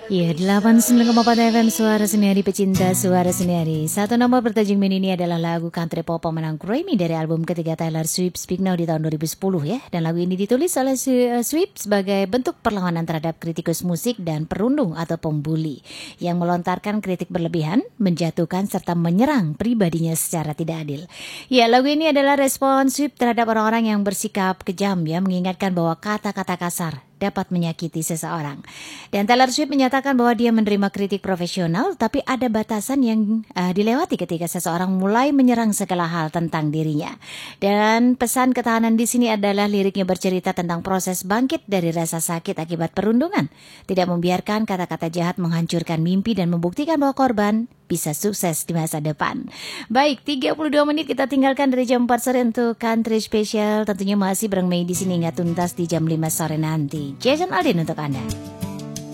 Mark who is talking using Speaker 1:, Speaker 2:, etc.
Speaker 1: Ya, 89,4 FM Suara Seniari Pecinta Suara Seniari. Satu nomor bertajuk Mini ini adalah lagu country pop pemenang Grammy dari album ketiga Taylor Swift, Speak Now di tahun 2010 ya. Dan lagu ini ditulis oleh Swift sebagai bentuk perlawanan terhadap kritikus musik dan perundung atau pembuli yang melontarkan kritik berlebihan, menjatuhkan serta menyerang pribadinya secara tidak adil. Ya, lagu ini adalah respon Swift terhadap orang-orang yang bersikap kejam ya, mengingatkan bahwa kata-kata kasar dapat menyakiti seseorang. Dan Taylor Swift menyatakan bahwa dia menerima kritik profesional, tapi ada batasan yang dilewati ketika seseorang mulai menyerang segala hal tentang dirinya. Dan pesan ketahanan di sini adalah liriknya bercerita tentang proses bangkit dari rasa sakit akibat perundungan, tidak membiarkan kata-kata jahat menghancurkan mimpi dan membuktikan bahwa korban bisa sukses di masa depan. Baik, 32 menit kita tinggalkan dari jam 4 sore untuk country special. Tentunya masih bareng Mei di sini hingga tuntas di jam 5 sore nanti. Jason Alden untuk Anda.